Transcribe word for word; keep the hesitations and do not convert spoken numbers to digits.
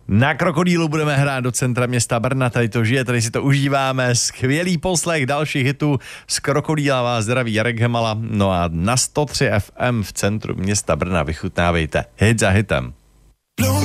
Na Krokodýlu budeme hrát do centra města Brna, tady to žije, tady si to užíváme. Skvělý poslech dalších hitů z Krokodýla vás zdraví Jarek Hemala. No a na sto tři F M v centru města Brna vychutnávejte hit za hitem.